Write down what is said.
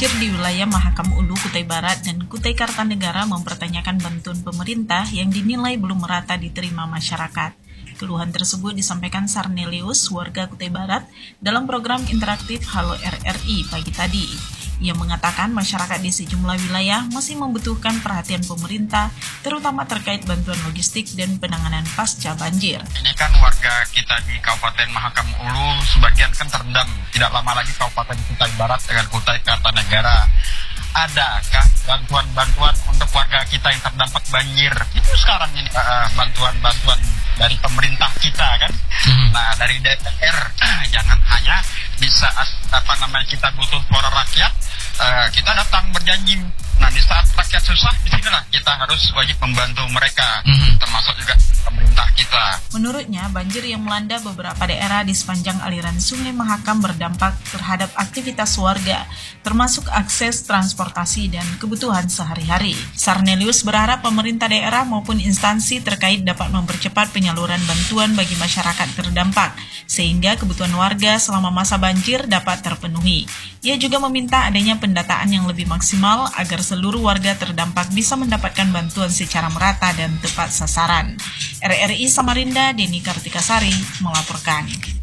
banjir di wilayah Mahakam Ulu, Kutai Barat, dan Kutai Kartanegara mempertanyakan bantuan pemerintah yang dinilai belum merata diterima masyarakat. Keluhan tersebut disampaikan Sarnelius, warga Kutai Barat, dalam program interaktif Halo RRI pagi tadi. Ia mengatakan masyarakat di sejumlah wilayah masih membutuhkan perhatian pemerintah, terutama terkait bantuan logistik dan penanganan pasca banjir. Ini kan warga kita di Kabupaten Mahakam Ulu, sebagian kan terendam. Tidak lama lagi Kabupaten Kutai Barat dengan Kutai Kartanegara. Adakah bantuan-bantuan untuk warga kita yang terdampak banjir? Itu sekarang ini bantuan-bantuan dari pemerintah kita kan. Nah, dari DPR jangan hanya di saat kita butuh suara rakyat, kita datang berjanji. Nah, di saat rakyat susah, disinilah kita harus wajib membantu mereka, termasuk juga pemerintah kita. Menurutnya, banjir yang melanda beberapa daerah di sepanjang aliran Sungai Mahakam berdampak terhadap aktivitas warga, termasuk akses transportasi dan kebutuhan sehari-hari. Sarnelius berharap pemerintah daerah maupun instansi terkait dapat mempercepat penyaluran bantuan bagi masyarakat terdampak, sehingga kebutuhan warga selama masa banjir dapat terpenuhi. Ia juga meminta adanya pendataan yang lebih maksimal agar seluruh warga terdampak bisa mendapatkan bantuan secara merata dan tepat sasaran. RRI Samarinda, Deni Kartikasari melaporkan.